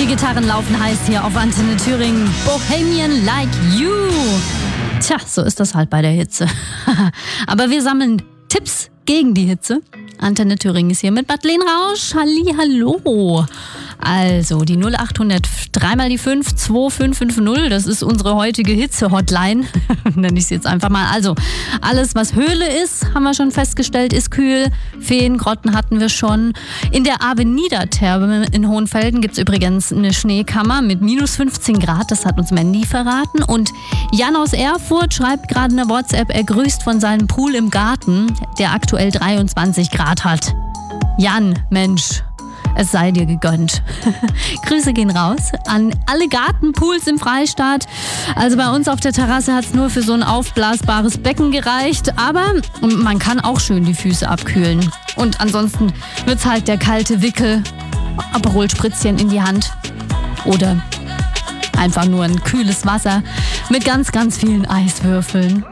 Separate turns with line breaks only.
Die Gitarren laufen heiß hier auf Antenne Thüringen. Bohemian Like You. Tja, so ist das halt bei der Hitze. Aber wir sammeln Tipps gegen die Hitze. Antenne Thüringen ist hier mit Madeleine Rausch. Hallihallo. Also die 0800 3 mal die 5 2550, das ist unsere heutige Hitze-Hotline, nenne ich es jetzt einfach mal. Also alles, was Höhle ist, haben wir schon festgestellt, ist kühl. Feengrotten hatten wir schon. In der Avenida-Therme in Hohenfelden gibt es übrigens eine Schneekammer mit minus 15 Grad, das hat uns Mandy verraten. Und Jan aus Erfurt schreibt gerade eine WhatsApp, er grüßt von seinem Pool im Garten, der aktuell 23 Grad hat. Jan, Mensch, es sei dir gegönnt. Grüße gehen raus an alle Gartenpools im Freistaat. Also bei uns auf der Terrasse hat es nur für so ein aufblasbares Becken gereicht. Aber man kann auch schön die Füße abkühlen. Und ansonsten wird's halt der kalte Wickel, Aperol-Spritzchen in die Hand. Oder einfach nur ein kühles Wasser mit ganz, ganz vielen Eiswürfeln.